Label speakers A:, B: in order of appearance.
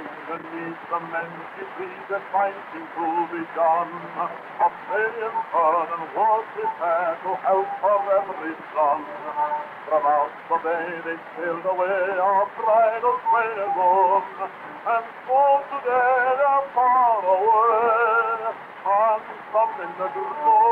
A: beneath the mangy tree that fighting to be done. A million turn and was prepared to help for every son. From out the bay they sailed away, our bridal train is on, and for today they're far away, and some in the